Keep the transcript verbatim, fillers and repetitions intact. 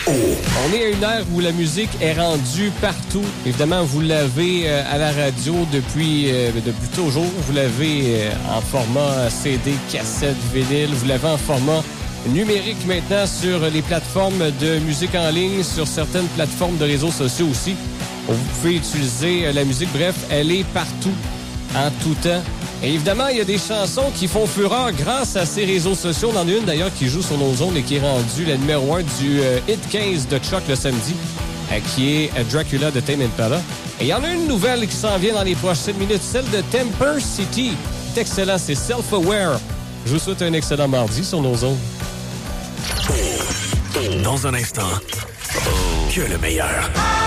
On est à une ère où la musique est rendue partout. Évidemment, vous l'avez euh, à la radio depuis, euh, depuis toujours. Vous l'avez euh, en format C D, cassette, vinyle. Vous l'avez en format numérique maintenant sur les plateformes de musique en ligne, sur certaines plateformes de réseaux sociaux aussi. Vous pouvez utiliser la musique. Bref, elle est partout, en tout temps. Et évidemment, il y a des chansons qui font fureur grâce à ces réseaux sociaux. On en a une d'ailleurs qui joue sur nos ondes et qui est rendue la numéro un du euh, Hit quinze de Chuck le samedi, euh, qui est euh, Dracula de Tame Impala. Et il y en a une nouvelle qui s'en vient dans les prochaines minutes, celle de Temper City. C'est excellent, c'est Self-Aware. Je vous souhaite un excellent mardi sur nos ondes. Dans un instant, que le meilleur.